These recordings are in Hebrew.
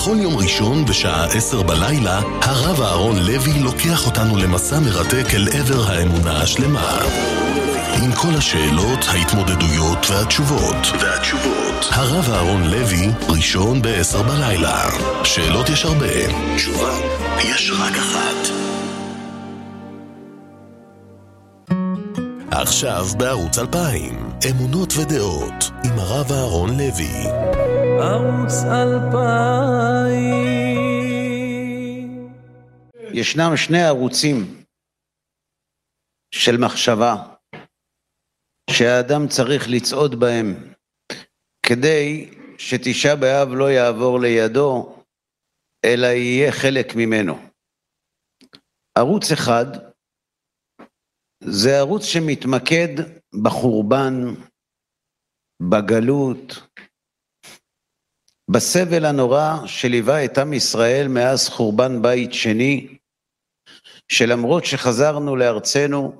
בכל יום ראשון בשעה 10 בלילה, הרב אהרון לוי לוקח אותנו למסע מרתק אל עבר האמונה השלמה. עם כל השאלות, ההתמודדויות והתשובות. הרב אהרון לוי, ראשון ב-10 בלילה. שאלות יש הרבה, תשובה יש רק אחת. עכשיו בערוץ 2000, אמונות ודעות, עם הרב אהרון לוי. ערוץ 2000. ישנם שני ערוצים של מחשבה שהאדם צריך לצעוד בהם כדי שתשעה באב לא יעבור לידו אלא יהיה חלק ממנו. ערוץ אחד זה ערוץ שמתמקד בחורבן, בגלות, בסבל הנורא שליווה את עם ישראל מאז חורבן בית שני, שלמרות שחזרנו לארצנו,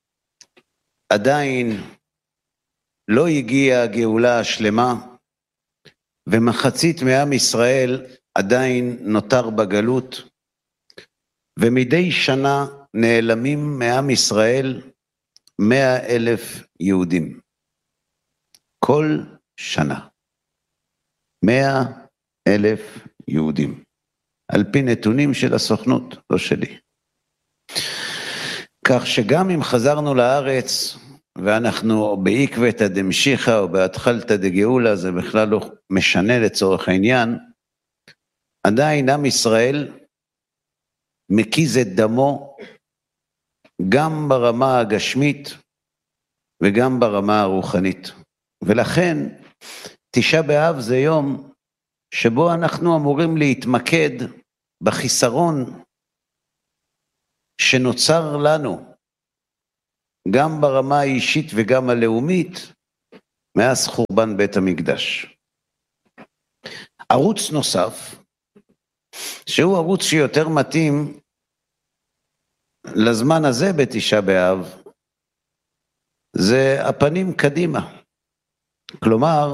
עדיין לא הגיעה הגאולה השלמה, ומחצית מעם ישראל עדיין נותר בגלות, ומדי שנה נעלמים מעם ישראל 100,000 יהודים. כל שנה. 100,000 יהודים. על פי נתונים של הסוכנות, לא שלי. כך שגם אם חזרנו לארץ, ואנחנו בעקבתא דמשיחא או בהתחלתא דגאולה, זה בכלל לא משנה לצורך העניין, עדיין עם ישראל מקיז את דמו, גם ברמה הגשמית וגם ברמה הרוחנית. ולכן תשעה באב זה יום שבו אנחנו אמורים להתמקד בחיסרון שנוצר לנו, גם ברמה האישית וגם הלאומית, מאז חורבן בית המקדש. ערוץ נוסף, שהוא ערוץ שיותר מתאים לזמן הזה בתשעה באב, זה הפנים קדימה. כלומר,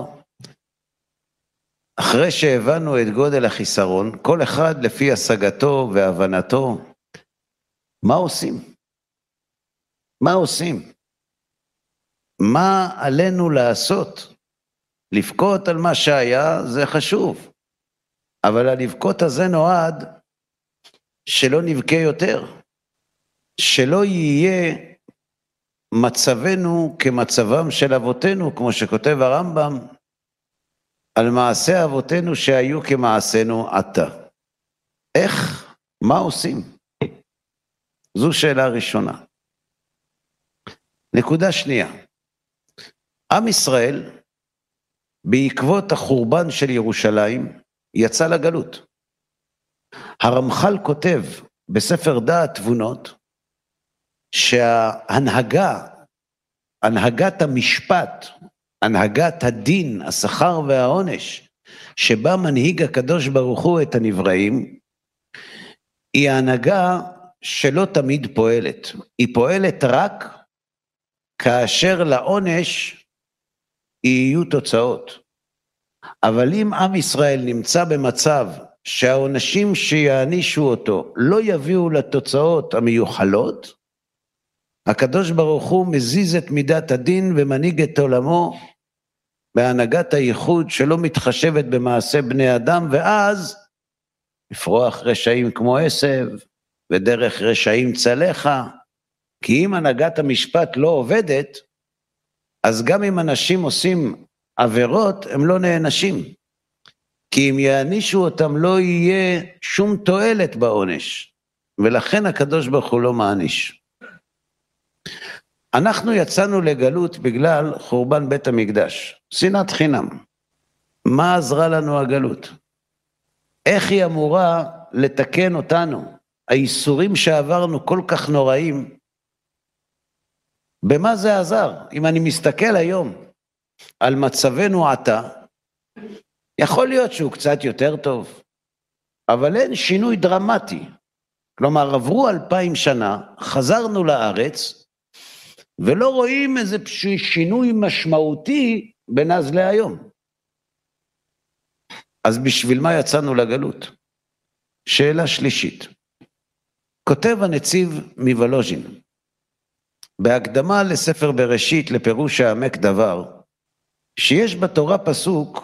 אחרי שהבנו את גודל החיסרון, כל אחד לפי השגתו והבנתו, מה עושים? מה עושים? מה עלינו לעשות? לבכות על מה שהיה זה חשוב, אבל הלבכות הזה נועד שלא נבכה יותר, שלא יהיה מצבנו כמצבם של אבותינו, כמו שכותב הרמב"ם, על מעשה אבותינו שהיו כמעשינו עתה. איך? מה עושים? זו שאלה ראשונה. נקודה שנייה. עם ישראל, בעקבות החורבן של ירושלים, יצא לגלות. הרמח"ל כותב בספר דעת תבונות, שההנהגה, הנהגת המשפט, הנהגת הדין, השכר והעונש, שבה מנהיג הקדוש ברוך הוא את הנבראים, היא ההנהגה שלא תמיד פועלת. היא פועלת רק כאשר לעונש יהיו תוצאות. אבל אם עם ישראל נמצא במצב שהעונשים שיענישו אותו לא יביאו לתוצאות המיוחלות, הקדוש ברוך הוא מזיז את מידת הדין ומנהיג את עולמו בהנהגת הייחוד שלא מתחשבת במעשה בני אדם, ואז לפרוח רשעים כמו עשב ודרך רשעים צלחה. כי אם הנהגת המשפט לא עובדת, אז גם אם אנשים עושים עבירות הם לא נענשים, כי אם יענישו אותם לא יהיה שום תועלת בעונש, ולכן הקדוש ברוך הוא לא מעניש. אנחנו יצאנו לגלות בגלל חורבן בית המקדש, שנאת חינם. מה עזרה לנו הגלות? איך היא אמורה לתקן אותנו? האיסורים שעברנו כל כך נוראים, במה זה עזר? אם אני מסתכל היום על מצבנו עתה, יכול להיות שהוא קצת יותר טוב, אבל אין שינוי דרמטי. כלומר, עברו 2000 שנה, חזרנו לארץ, ולא רואים איזה שינוי משמעותי בין אז להיום. אז בשביל מה יצאנו לגלות? שאלה שלישית. כותב הנציב מוולוז'ין, בהקדמה לספר בראשית לפירוש העמק דבר, שיש בתורה פסוק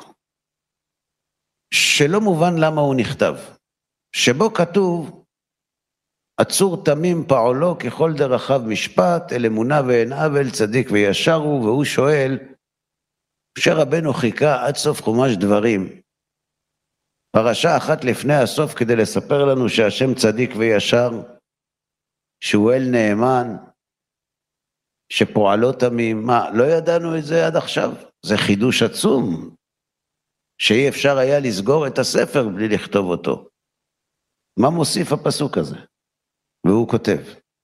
שלא מובן למה הוא נכתב, שבו כתוב, עצור תמים פעולו ככל דרכיו משפט, אל אמונה ואין עוול, צדיק וישר הוא, והוא שואל, שרבנו חיכה עד סוף חומש דברים, פרשה אחת לפני הסוף כדי לספר לנו שהשם צדיק וישר, שהוא אל נאמן, שפועלו תמים, מה, לא ידענו את זה עד עכשיו? זה חידוש עצום, שאי אפשר היה לסגור את הספר בלי לכתוב אותו. מה מוסיף הפסוק הזה? והוא כותב,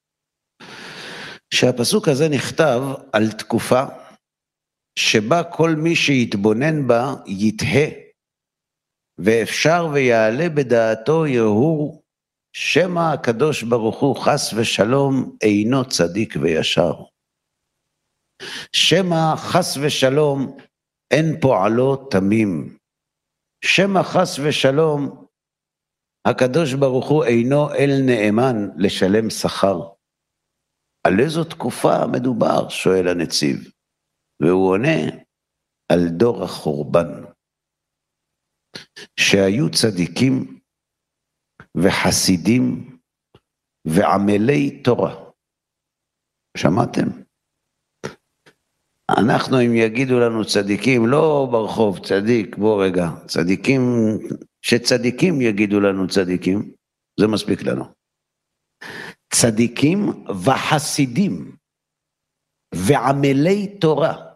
שהפסוק הזה נכתב על תקופה, שבה כל מי שיתבונן בה יתהה, ואפשר ויעלה בדעתו יהור, שמא הקדוש ברוך הוא חס ושלום אינו צדיק וישר. שמא חס ושלום אין פועלו תמים. שמא חס ושלום הקדוש ברוך הוא אינו אל נאמן לשלם שכר. על איזו תקופה מדובר? שואל הנציב. והוא עונה על דור החורבן. שהיו צדיקים וחסידים ועמלי תורה. שמעתם? אנחנו אם יגידו לנו צדיקים, לא ברחוב צדיק, בוא רגע, צדיקים, שצדיקים יגידו לנו צדיקים, זה מספיק לנו. צדיקים וחסידים ועמלי תורה,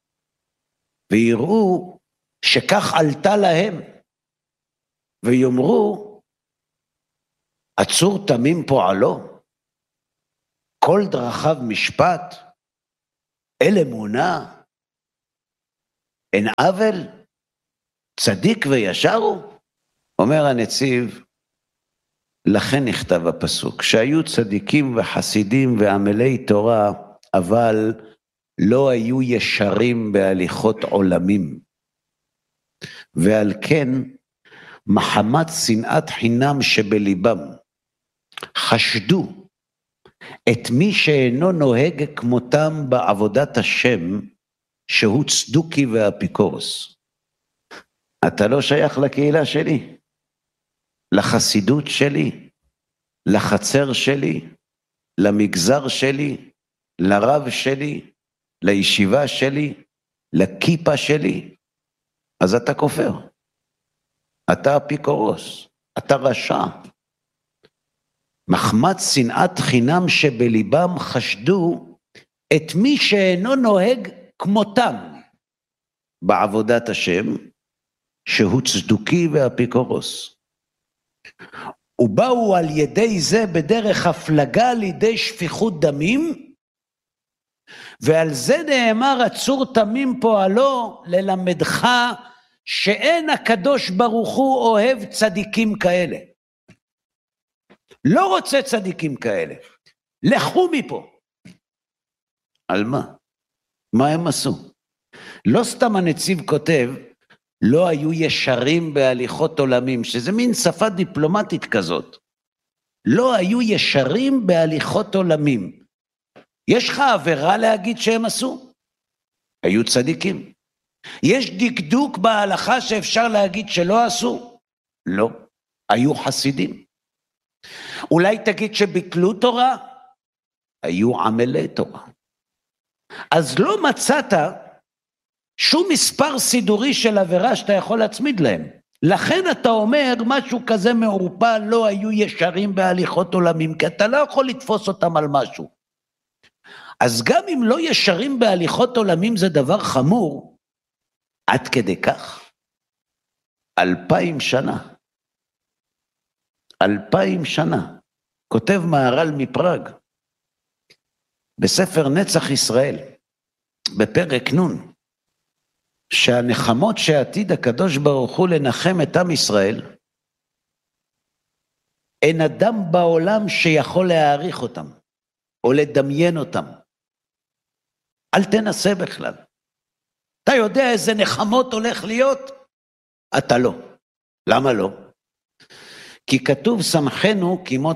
ויראו שכך עלתה להם, ויאמרו, עצור תמים פועלו, כל דרכיו משפט, אל אמונה, אין עוול, צדיק וישר הוא. אומר הנציב, לכן נכתב הפסוק, שהיו צדיקים וחסידים ועמלי תורה, אבל לא היו ישרים בהליכות עולמים. ועל כן, מחמת שנאת חינם שבליבם, חשדו את מי שאינו נוהג כמותם בעבודת השם, שהוא צדוקי ואפיקורוס. אתה לא שייך לקהילה שלי, לחסידות שלי, לחצר שלי, למגזר שלי, לרב שלי, לישיבה שלי, לכיפה שלי, אז אתה כופר. אתה אפיקורוס, אתה רשע. מחמת שנאת חינם שבליבם חשדו את מי שאינו נוהג כמותם בעבודת השם, שהוא צדוקי ואפיקורוס. ובאו על ידי זה בדרך הפלגה לידי שפיכות דמים, ועל זה נאמר עצור תמים פועלו ללמדך שאין הקדוש ברוך הוא אוהב צדיקים כאלה. לא רוצה צדיקים כאלה. לכו מפה. על מה? מה הם עשו? לא סתם הנציב כותב, לא היו ישרים בהליכות עולמים, שזה מין שפה דיפלומטית כזאת. לא היו ישרים בהליכות עולמים. יש לך עבירה להגיד שהם עשו? היו צדיקים. יש דקדוק בהלכה שאפשר להגיד שלא עשו? לא. היו חסידים. אולי תגיד שביטלו תורה? היו עמלי תורה. אז לא מצאת שום מספר סידורי של עבירה שאתה יכול להצמיד להם. לכן אתה אומר משהו כזה מעורפל, לא היו ישרים בהליכות עולמים, כי אתה לא יכול לתפוס אותם על משהו. אז גם אם לא ישרים בהליכות עולמים זה דבר חמור, עד כדי כך. 2000 שנה. 2000 שנה. כותב מהר"ל מפראג, בספר נצח ישראל, בפרק נ', שהנחמות שעתיד הקדוש ברוך הוא לנחם את עם ישראל, אין אדם בעולם שיכול להעריך אותם, או לדמיין אותם. אל תנסה בכלל. אתה יודע איזה נחמות הולך להיות? אתה לא. למה לא? כי כתוב שמחנו כמות